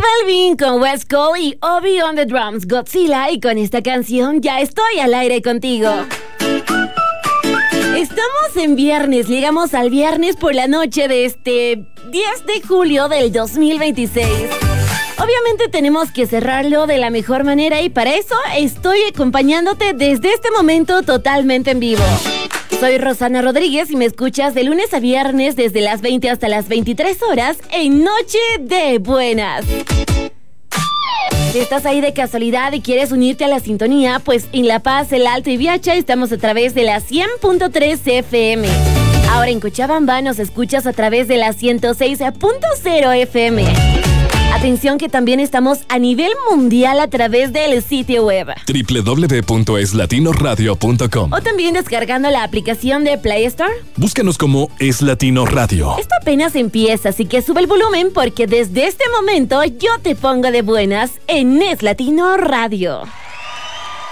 Balvin con West Coast y Obi on the drums, Godzilla, y con esta canción ya estoy al aire contigo. Estamos en viernes, llegamos al viernes por la noche de este 10 de julio del 2026. Obviamente tenemos que cerrarlo de la mejor manera y para eso estoy acompañándote desde este momento totalmente en vivo. Soy Rosana Rodríguez y me escuchas de lunes a viernes desde las 20 hasta las 23 horas en Noche de Buenas. Si estás ahí de casualidad y quieres unirte a la sintonía, pues en La Paz, El Alto y Viacha estamos a través de la 100.3 FM. Ahora en Cochabamba nos escuchas a través de la 106.0 FM. Atención que también estamos a nivel mundial a través del sitio web www.eslatinораdio.com o también descargando la aplicación de Play Store. Búscanos como Es Latino Radio. Esto apenas empieza, así que sube el volumen porque desde este momento yo te pongo de buenas en Es Latino Radio.